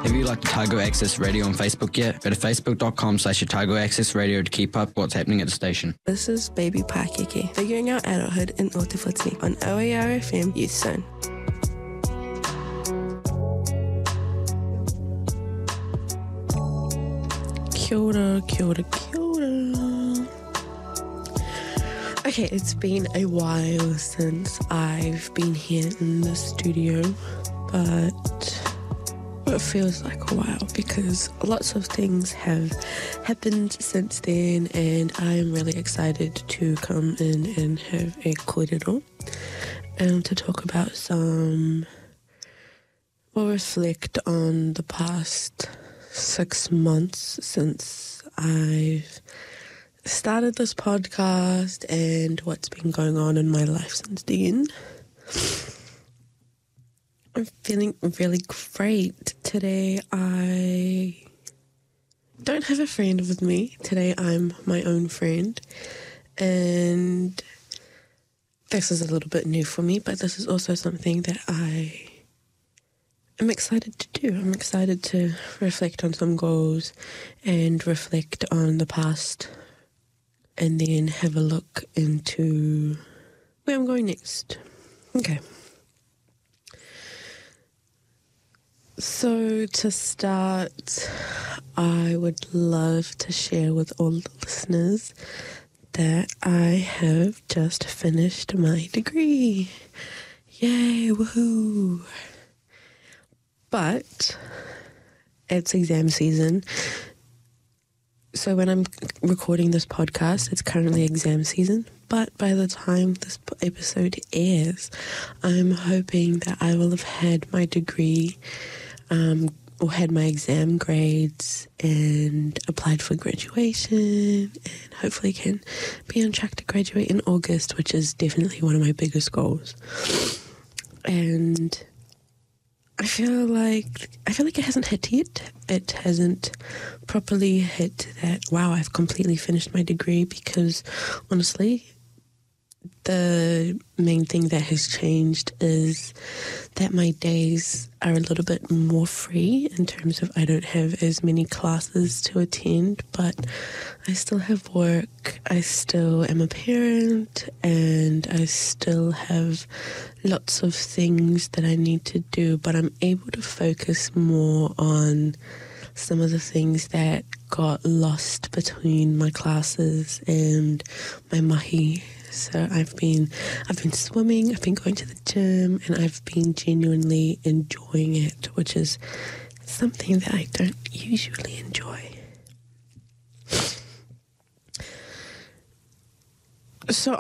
Have you liked Otago Access Radio on Facebook yet? Go to facebook.com/Otago Access Radio to keep up what's happening at the station. This is Baby Paikiki, figuring out adulthood in Ōtewhiti on OAR FM Youth Zone. Kia ora, kia ora, kia ora. Okay, it's been a while since I've been here in the studio, but it feels like a while because lots of things have happened since then, and I'm really excited to come in and have a kōrero and to talk about reflect on the past 6 months since I've started this podcast and what's been going on in my life since then. I'm feeling really great. Today I don't have a friend with me. Today I'm my own friend. And this is a little bit new for me, but this is also something that I am excited to do. I'm excited to reflect on some goals and reflect on the past and then have a look into where I'm going next. Okay. So to start, I would love to share with all the listeners that I have just finished my degree. Yay, woohoo! But it's exam season. So when I'm recording this podcast, it's currently exam season. But by the time this episode airs, I'm hoping that I will have had my degree or had my exam grades and applied for graduation, and hopefully can be on track to graduate in August, which is definitely one of my biggest goals. And I feel like it hasn't hit yet. It hasn't properly hit that, wow, I've completely finished my degree, because honestly, the main thing that has changed is that my days are a little bit more free in terms of I don't have as many classes to attend, but I still have work, I still am a parent, and I still have lots of things that I need to do, but I'm able to focus more on some of the things that got lost between my classes and my mahi. So I've been swimming, I've been going to the gym, and I've been genuinely enjoying it, which is something that I don't usually enjoy. So